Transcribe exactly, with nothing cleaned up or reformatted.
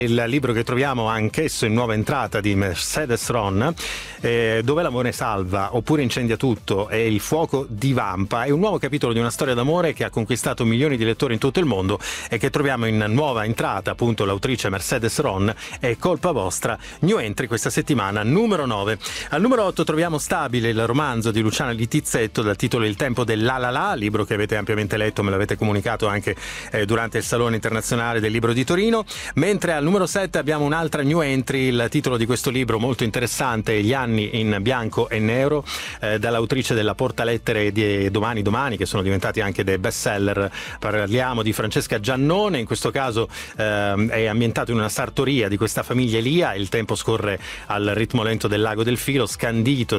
Il libro che troviamo anch'esso in nuova entrata di Mercedes Ron, eh, Dove l'amore salva oppure incendia tutto e il fuoco divampa, è un nuovo capitolo di una storia d'amore che ha conquistato milioni di lettori in tutto il mondo e che troviamo in nuova entrata, appunto l'autrice Mercedes Ron, è colpa vostra, new entry questa settimana, numero nove. Al numero otto troviamo Stabile, il romanzo di Luciana Littizzetto dal titolo Il tempo del la la la, libro che avete ampiamente letto, me l'avete comunicato anche eh, durante il Salone Internazionale del Libro di Torino, mentre al numero sette abbiamo un'altra new entry, il titolo di questo libro molto interessante, Gli anni in bianco e nero, eh, dall'autrice della Portalettere di Domani Domani, che sono diventati anche dei best seller. Parliamo di Francesca Giannone, in questo caso eh, è ambientato in una sartoria di questa famiglia Elia, il tempo scorre al ritmo lento del Lago del Filo, scandito